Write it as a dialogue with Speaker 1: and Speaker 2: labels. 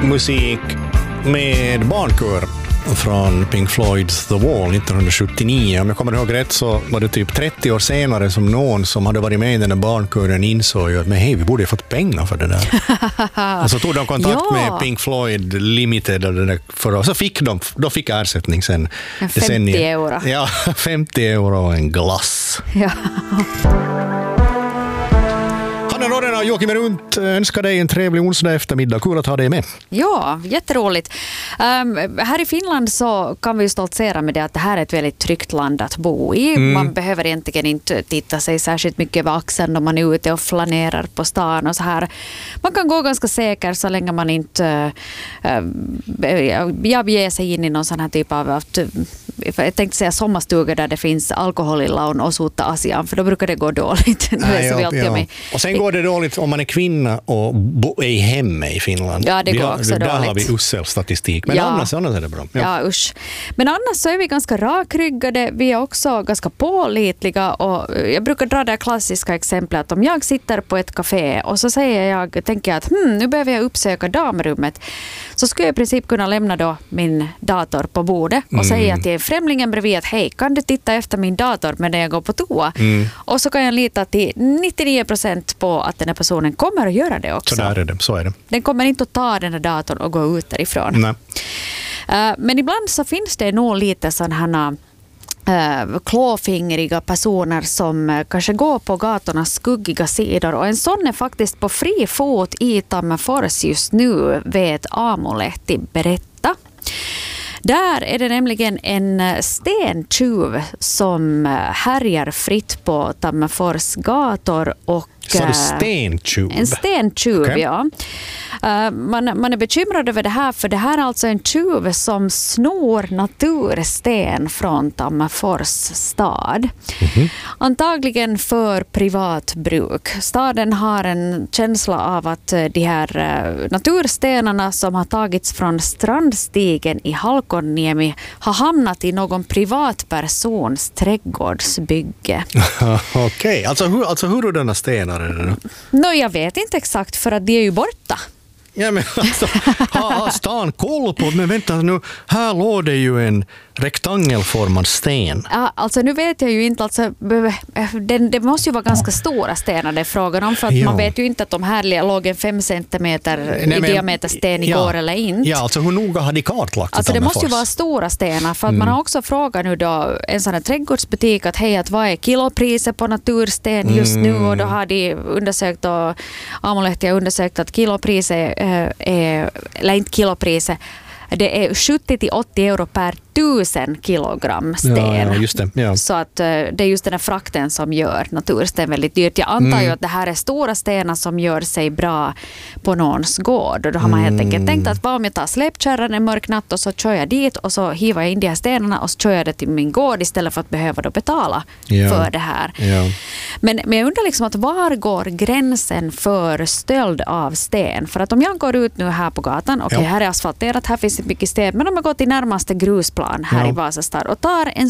Speaker 1: musik med barnkör från Pink Floyds The Wall 1979. Om jag kommer ihåg rätt så var det typ 30 år senare som någon som hade varit med i den där barnkören insåg att men hej, vi borde ha fått pengar för det där. Och så tog de kontakt med Pink Floyd Limited och det där och så fick de fick ersättning sen.
Speaker 2: 50 euro.
Speaker 1: Ja, 50 euro och en glass.
Speaker 2: Ja.
Speaker 1: Hanna Norren och Joakim Runt önskar dig en trevlig onsdag eftermiddag. Kul att ha dig med.
Speaker 2: Ja, jätteroligt. Här i Finland så kan vi ju stoltsera med det att det här är ett väldigt tryggt land att bo i. Man behöver egentligen inte titta sig särskilt mycket över axeln om man är ute och flanerar på stan och så här. Man kan gå ganska säker så länge man inte ger sig in i någon sån här typ av jag tänkte säga sommarstuga där det finns alkohol i laun och sota asian, för då brukar det gå dåligt.
Speaker 1: Och sen går det dåligt om man är kvinna och är i hemme i Finland.
Speaker 2: Ja, det går också
Speaker 1: där
Speaker 2: dåligt.
Speaker 1: Där har vi usel statistik. Men annars är det bra.
Speaker 2: Ja, usch. Men annars så är vi ganska rakryggade. Vi är också ganska pålitliga. Och jag brukar dra det klassiska exemplet att om jag sitter på ett café och så tänker jag att nu behöver jag uppsöka damrummet, så skulle jag i princip kunna lämna då min dator på bordet och säga till främlingen bredvid att hej, kan du titta efter min dator när jag går på toa? Och så kan jag lita till 99% på att den här personen kommer att göra det också.
Speaker 1: Så är det.
Speaker 2: Den kommer inte att ta den här datorn och gå ut därifrån.
Speaker 1: Nej.
Speaker 2: Men ibland så finns det nog lite sådana klåfingriga personer som kanske går på gatornas skuggiga sidor, och en sån är faktiskt på fri fot i Tammerfors just nu, vet Aamulehti berätta. Där är det nämligen en stentjuv som härjar fritt på Tammerfors gator och
Speaker 1: så stentjuv?
Speaker 2: En stentjuv,
Speaker 1: okay.
Speaker 2: Ja. Man är bekymrad över det här, för det här är alltså en tjuv som snor natursten från Tammerfors stad. Antagligen för privat bruk. Staden har en känsla av att de här naturstenarna som har tagits från strandstigen i Halkonniemi har hamnat i någon privatpersons trädgårdsbygge.
Speaker 1: Okej, alltså hur är denna stenar?
Speaker 2: Jag vet inte exakt, för att de är ju borta.
Speaker 1: Ja, men alltså, har stan koll på, men vänta nu, här låg det ju en rektangelformad sten.
Speaker 2: Ja, alltså nu vet jag ju inte, alltså, det måste ju vara ganska stora stenar det är frågan om, för att man vet ju inte att de här låg en 5 centimeter i diameter sten igår eller inte.
Speaker 1: Ja, alltså hur noga har de kartlagt?
Speaker 2: Alltså det måste ju vara stora stenar, för att man har också frågat nu då en sån här trädgårdsbutik att hej, att vad är kilopriset på natursten just nu, och då har de undersökt, och Aamulehti har undersökt att kilopriset eller inte kilopriset, det är 70-80 euro per 1000 kilogram sten.
Speaker 1: Ja, just det. Ja.
Speaker 2: Så att det är just den här frakten som gör natursten väldigt dyrt. Jag antar ju att det här är stora stenar som gör sig bra på någons gård. Och då har man helt enkelt tänkt att vad om jag tar släpkärran en mörk natt och så kör jag dit och så hivar jag in de här stenarna och så kör jag det till min gård istället för att behöva då betala för det här. Ja. Men jag undrar liksom att var går gränsen för stöld av sten? För att om jag går ut nu här på gatan, här är asfalterat, här finns inte mycket sten, men om jag går till närmaste grusplan här i Vasastad och tar en